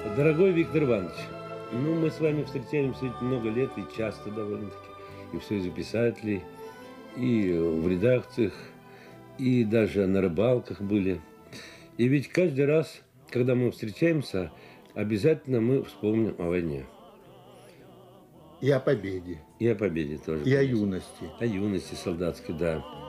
Дорогой Виктор Иванович, ну мы с вами встречаемся ведь много лет и часто довольно-таки. И в Союзе писателей, и в редакциях, и даже на рыбалках были. И ведь каждый раз, когда мы встречаемся, обязательно мы вспомним о войне. И о победе. И о победе тоже. И конечно. о юности. О юности солдатской, да.